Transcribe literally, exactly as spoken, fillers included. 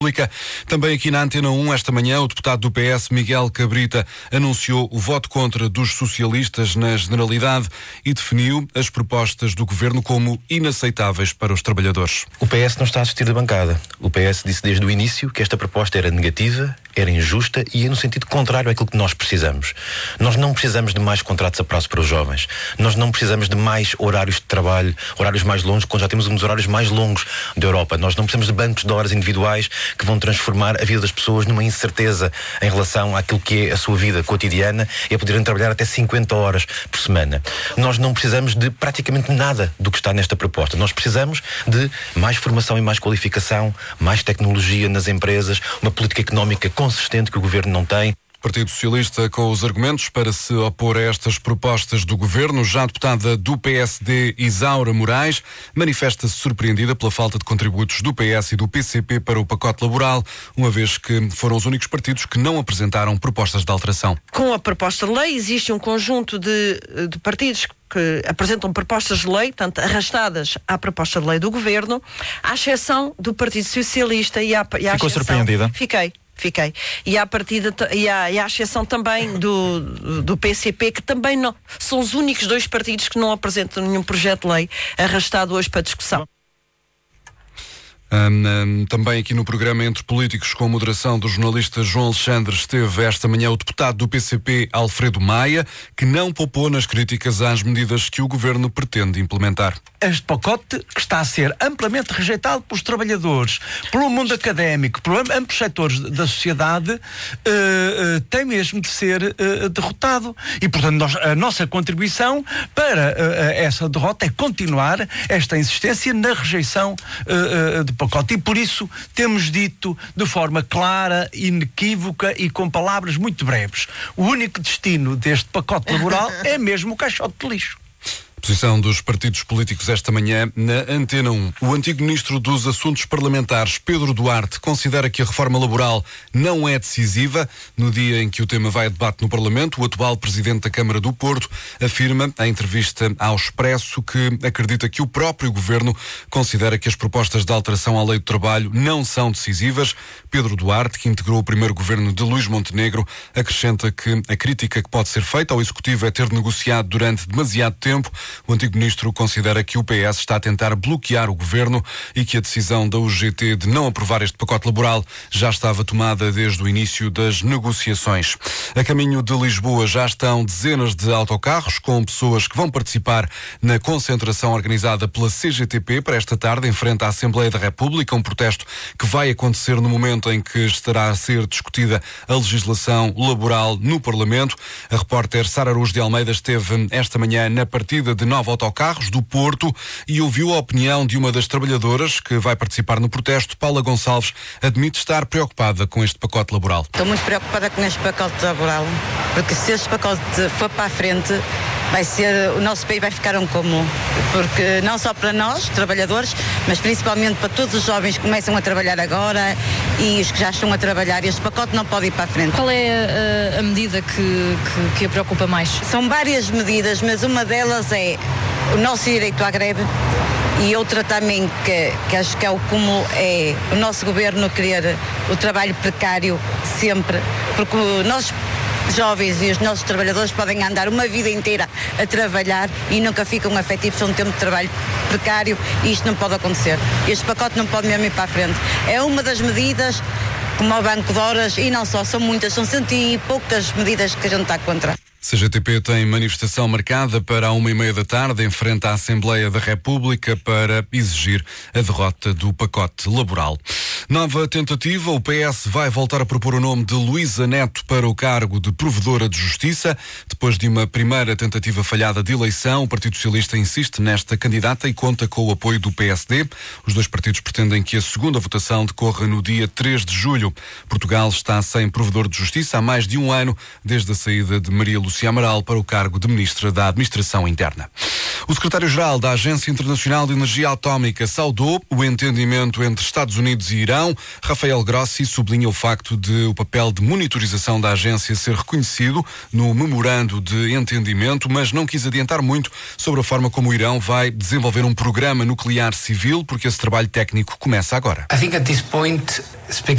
Também aqui na Antena um, esta manhã, o deputado do P S, Miguel Cabrita, anunciou o voto contra dos socialistas na Generalidade e definiu as propostas do governo como inaceitáveis para os trabalhadores. O P S não está a assistir da bancada. O P S disse desde o início que esta proposta era negativa, era injusta e ia no sentido contrário àquilo que nós precisamos. Nós não precisamos de mais contratos a prazo para os jovens. Nós não precisamos de mais horários de trabalho, horários mais longos, quando já temos um dos horários mais longos da Europa. Nós não precisamos de bancos de horas individuais que vão transformar a vida das pessoas numa incerteza em relação àquilo que é a sua vida cotidiana e a poderem trabalhar até cinquenta horas por semana. Nós não precisamos de praticamente nada do que está nesta proposta. Nós precisamos de mais formação e mais qualificação, mais tecnologia nas empresas, uma política económica consistente que o governo não tem. Partido Socialista com os argumentos para se opor a estas propostas do governo. Já a deputada do P S D, Isaura Moraes, manifesta-se surpreendida pela falta de contributos do P S e do P C P para o pacote laboral, uma vez que foram os únicos partidos que não apresentaram propostas de alteração. Com a proposta de lei existe um conjunto de, de partidos que apresentam propostas de lei, portanto, arrastadas à proposta de lei do governo, à exceção do Partido Socialista e à, e à Ficou exceção, surpreendida? Fiquei. Fiquei. E à partida, e à, e à exceção também do, do P C P, que também não, são os únicos dois partidos que não apresentam nenhum projeto de lei arrastado hoje para discussão. Um, um, também aqui no programa Entre Políticos, com a moderação do jornalista João Alexandre, esteve esta manhã o deputado do P C P, Alfredo Maia, que não poupou nas críticas às medidas que o governo pretende implementar. Este pacote, que está a ser amplamente rejeitado pelos trabalhadores, pelo mundo académico, por amplos setores da sociedade, uh, uh, tem mesmo de ser uh, derrotado. E, portanto, nós, a nossa contribuição para uh, essa derrota é continuar esta insistência na rejeição uh, uh, do pacote. E, por isso, temos dito de forma clara, inequívoca e com palavras muito breves: o único destino deste pacote laboral é mesmo o caixote de lixo. Posição dos partidos políticos esta manhã na Antena um. O antigo ministro dos Assuntos Parlamentares, Pedro Duarte, considera que a reforma laboral não é decisiva. No dia em que o tema vai a debate no Parlamento, o atual presidente da Câmara do Porto afirma, em entrevista ao Expresso, que acredita que o próprio governo considera que as propostas de alteração à lei do trabalho não são decisivas. Pedro Duarte, que integrou o primeiro governo de Luís Montenegro, acrescenta que a crítica que pode ser feita ao Executivo é ter negociado durante demasiado tempo. O antigo ministro considera que o P S está a tentar bloquear o governo e que a decisão da U G T de não aprovar este pacote laboral já estava tomada desde o início das negociações. A caminho de Lisboa já estão dezenas de autocarros com pessoas que vão participar na concentração organizada pela C G T P para esta tarde em frente à Assembleia da República, um protesto que vai acontecer no momento em que estará a ser discutida a legislação laboral no Parlamento. A repórter Sara Aruz de Almeida esteve esta manhã na partida de nove autocarros do Porto e ouviu a opinião de uma das trabalhadoras que vai participar no protesto. Paula Gonçalves admite estar preocupada com este pacote laboral. Estou muito preocupada com este pacote laboral, porque se este pacote for para a frente, vai ser, o nosso país vai ficar um comum, porque não só para nós, trabalhadores, mas principalmente para todos os jovens que começam a trabalhar agora e os que já estão a trabalhar. Este pacote não pode ir para a frente. Qual é a, a medida que, que, que a preocupa mais? São várias medidas, mas uma delas é o nosso direito à greve e outra também que, que acho que é o cúmulo é o nosso governo querer o trabalho precário sempre, porque nós jovens e os nossos trabalhadores podem andar uma vida inteira a trabalhar e nunca ficam efetivos a um tempo de trabalho precário e isto não pode acontecer. Este pacote não pode mesmo ir para a frente. É uma das medidas, como o banco de horas, e não só, são muitas, são cento e poucas medidas que a gente está contra. C G T P tem manifestação marcada para a uma e meia da tarde em frente à Assembleia da República para exigir a derrota do pacote laboral. Nova tentativa, o P S vai voltar a propor o nome de Luísa Neto para o cargo de Provedora de Justiça. Depois de uma primeira tentativa falhada de eleição, o Partido Socialista insiste nesta candidata e conta com o apoio do P S D. Os dois partidos pretendem que a segunda votação decorra no dia três de julho. Portugal está sem Provedor de Justiça há mais de um ano, desde a saída de Maria Lúcia Amaral para o cargo de Ministra da Administração Interna. O secretário-geral da Agência Internacional de Energia Atómica saudou o entendimento entre Estados Unidos e Irão. Rafael Grossi sublinha o facto de o papel de monitorização da agência ser reconhecido no memorando de entendimento, mas não quis adiantar muito sobre a forma como o Irão vai desenvolver um programa nuclear civil, porque esse trabalho técnico começa agora. I think at this point,